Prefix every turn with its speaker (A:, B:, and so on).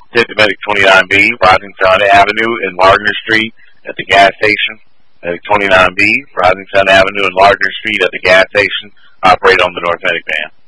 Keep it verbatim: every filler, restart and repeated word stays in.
A: Hit the Medic twenty-nine B, Rising Sun Avenue and Lardner Street at the gas station. Medic twenty-nine B, Rising Sun Avenue and Lardner Street at the gas station. Operate on the North Medic van.